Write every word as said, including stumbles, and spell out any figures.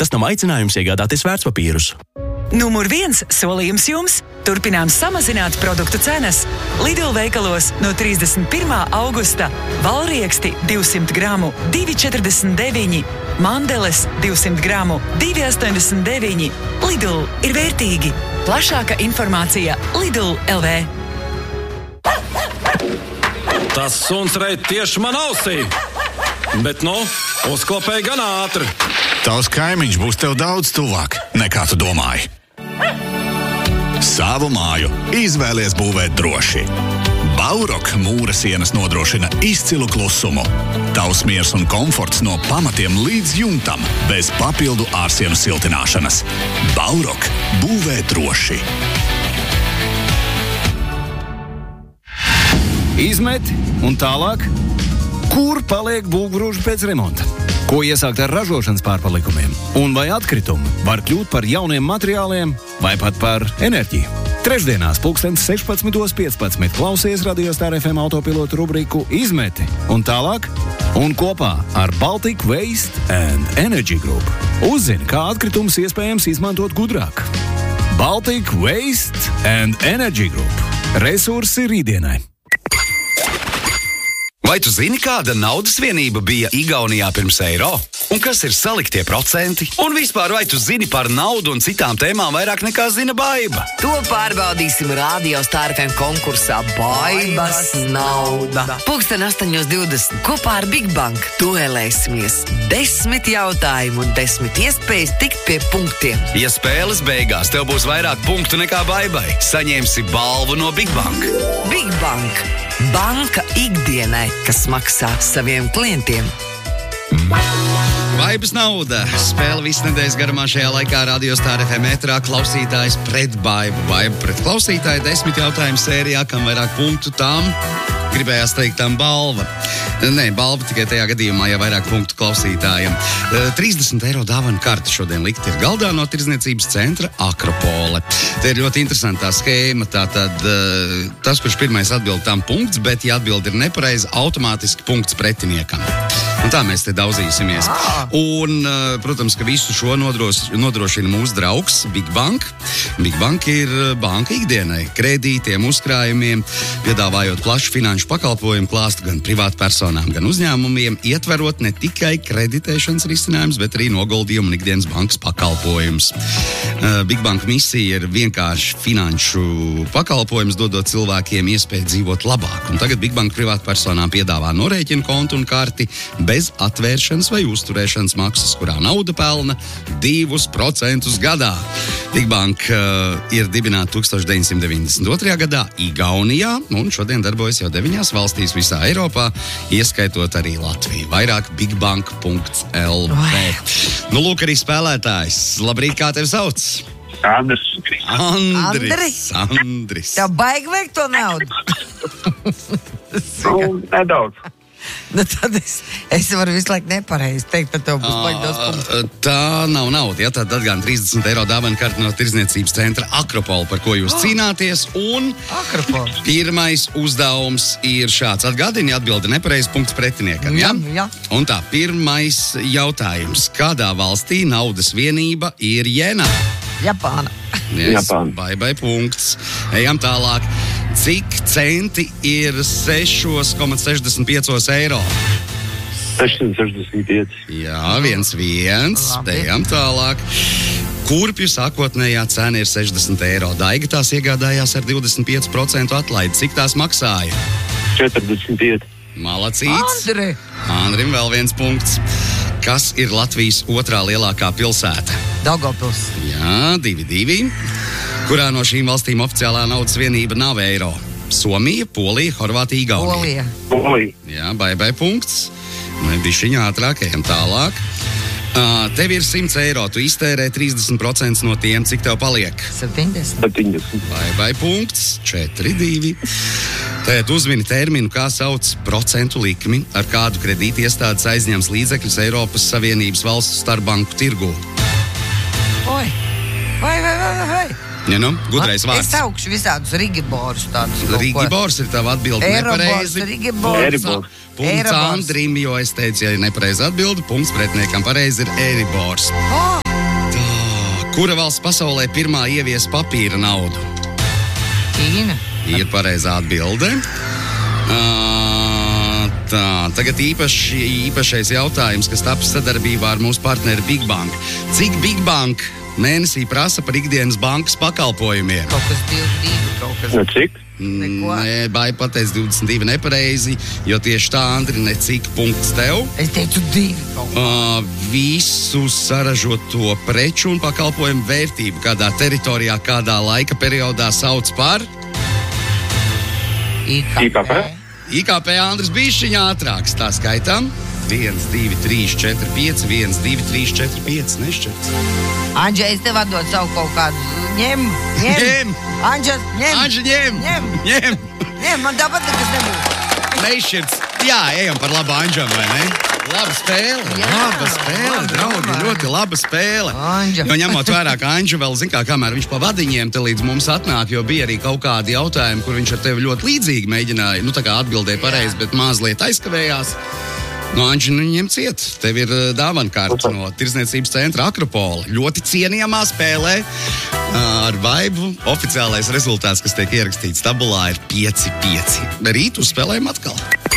Tas nav aicinājums iegādāties vērtspapīrus. Numur viens solījums jums – turpinām samazināt produktu cenas. Lidl veikalos no trīsdesmit pirmā augusta valrieksti divsimt gramu divi četrdesmit deviņi, mandeles divsimt gramu divi astoņdesmit deviņi. Lidl ir vērtīgi. Plašāka informācija Lidl L V. Tas suns reit tieši man ausī. Bet, nu, uzklopēja gan ātri. Tavs kaimiņš būs tev daudz tuvāk, nekā tu domāji. Savu māju izvēlies būvēt droši. Baurok mūra sienas nodrošina izcilu klusumu. Tavs miers un komforts no pamatiem līdz jumtam, bez papildu ārsienu siltināšanas. Baurok būvē droši. Izmet un tālāk? Kur paliek būvgrūži pēc remonta? Ko iesākt ar ražošanas pārpalikumiem? Un vai atkritumi var kļūt par jauniem materiāliem vai pat par enerģiju? Trešdienās pulkstens sešpadsmit piecpadsmit klausies Radio Star F M autopilotu rubriku Izmeti un tālāk? Un kopā ar Baltic Waste and Energy Group uzzini, kā atkritumus iespējams izmantot gudrāk. Baltic Waste and Energy Group. Resursi rītdienai. Vai tu zini, kāda naudas vienība bija Igaunijā pirms eiro? Un kas ir saliktie procenti? Un vispār, vai tu zini par naudu un citām tēmām vairāk nekā zina Baiba? To pārbaudīsim Radio Star F M konkursā Baibas nauda. Pulksten astoņos divdesmit kopā ar Big Bank duelēsimies. Desmit jautājumu un desmit iespējas tikt pie punktiem. Ja spēles beigās tev būs vairāk punktu nekā Baibai, saņemsi balvu no Big Bank. Big Bank. Banka ikdienai, kas maksā saviem klientiem. Vaibas nauda. Spēle visu nedēļas garumā šajā laikā Radio Star F M ēterā klausītājs pret Baibu. Baibu pret klausītāju desmit jautājumu sērijā, kam vairāk punktu tām gribējās teikt tam balva. Nē, balva tikai tajā gadījumā, ja vairāk punktu klausītājiem. trīsdesmit eiro dāvana karti šodien likt ir galdā no Tirdzniecības centra Akropole. Te ir ļoti interesantā schēma. Tātad tas, kurš pirmais atbild tam punkts, bet ja atbild ir nepareizi, automātiski punkts pretiniekam. Un tā mēs te daudzīsimies. Un, protams, ka visu šo nodros, nodrošina mūsu draugs Big Bank. Big Bank ir banka ikdienai, kredītiem, uzkrājumiem, piedāvājot plašu finanšu pakalpojumu klāstu gan privātpersonām, gan uzņēmumiem, ietverot ne tikai kreditēšanas risinājums, bet arī noguldījumu un ikdienas bankas pakalpojums. Big Bank misija ir vienkārši finanšu pakalpojums, dodot cilvēkiem iespēju dzīvot labāk. Un tagad Big Bank privātpersonām piedāvā norēķinu kontu un karti bez atvēršanas vai uzturēšanas maksas, kurā nauda pelna divus procentus gadā. Big Bank uh, ir dibināta tukstovš deviņsimt deviņdesmit otrajā gadā Igaunijā un šodien darbojas jau deviņās valstīs visā Eiropā, ieskaitot arī Latviju. Vairāk bigbank punkts l v. Nu, lūk, arī spēlētājs. Labrīt, kā tevi sauc? Andris. Andris. Andris. Tev baigi vajag to naudu? Nu, nedaudz. Nu, tad es, es varu visu laiku nepareizi teikt, ka tev būs baigi daudz punktu. Tā nav nauda, ja tad atgādina trīsdesmit eiro dāvana karti no Tirdzniecības centra Akropole, par ko jūs oh. cīnāties. Un Akropole. Pirmais uzdevums ir šāds. Atgādini, atbildi nepareizi, punkts pretiniekam. Ja? Jā, jā. Un tā, pirmais jautājums. Kādā valstī naudas vienība ir jena? Japāna. Yes, Japāna. Bai, bai, punkts. Ejam tālāk. Cik centi ir seši komats sešdesmit pieci eiro? seši sešdesmit pieci. Jā, viens, viens. Ejam tālāk. Kurpju sākotnējā cena ir sešdesmit eiro. Daiga tās iegādājās ar divdesmit pieci procenti atlaidi. Cik tās maksāja? četrdesmit pieci. Malacīts. Andri. Andrim vēl viens punkts. Kas ir Latvijas otrā lielākā pilsēta? Daugavpils. Jā, divi, divi. Kurā no šīm valstīm oficiālā naudas vienība nav eiro? Somija, Polija, Horvātija, Igaunija. Polija. Polija. Jā, bai, bai, punkts. Mēs bišķiņā ātrāk ejam tālāk. Uh, tev ir simts eiro, tu iztērē trīsdesmit procenti no tiem, cik tev paliek? septiņdesmit. septiņdesmit. Bai, bai, punkts. četri, divi. Tēt uzmini terminu, kā sauc procentu likmi, ar kādu kredīti iestādes aizņems līdzekļus Eiropas Savienības valstu starpbanku tirgū. Oi, vai, vai, vai, vai. Ja, nu, gudrais vārds. Es saukšu visādus rigiborus tādus. Rigibors ir tava atbilde nepareizi. Rigibors. Eribors. Punkts Eribors. Andrim, jo es teicu, ja nepareizi atbildi, punkts pretiniekam pareizi ir Eribors. Oh, Kura valsts pasaulē pirmā ievies papīra naudu? Ķīna. Ir pareizā atbilde. Uh, tā, tagad īpaši, īpašais jautājums, kas taps sadarbībā ar mūsu partneri Big Bank. Cik Big Bank mēnesī prasa par ikdienas bankas pakalpojumiem? Kaut kas divdesmit divi, kaut kas... Ne cik? Neko. Nē, Baiba pateica divdesmit divi nepareizi, jo tieši tā, Andri, ne cik punkts tev. Es teicu divi kaut kā. Uh, visu saražoto preču un pakalpojumu vērtību kādā teritorijā, kādā laika periodā sauc par I K P. I K P. Andris bišķiņā ātrāks, tā skaitām. viens, divi, trīs, četri, pieci, viens, divi, trīs, četri, pieci, nešķirts. Anģa, es tev atdod savu kaut kādu. Ņem, ņem. Ņem. Anģa, ņem. Anģa, ņem. Ņem. Ņem. Ņem, man tāpat nekas nebūs. Nešķirts. Jā, ejam par labu Anģam, vai ne? Laba spēle. Jā, laba spēle, laba, draugi. laba. Ļoti laba spēle. Anģa. Jo ņemot vērā, ka Anģa vēl, zin kā, kamēr viņš pa vadiņiem te līdz mums atnāk, jo bija arī kaut kādi jautājumi, kur viņš ar tevi ļoti līdzīgi mēģināja, nu tā kā atbildēja pareizi, bet mazliet aizkavējās. No Anģi, nu ņem ciet. Tev ir uh, dāvankārta no Tirdzniecības centra Akropola. Ļoti cienījamā spēlē uh, ar Baibu. Oficiālais rezultāts, kas tiek ierakstīts tabulā, ir pieci pieci. Rīt uzspēlējam atkal.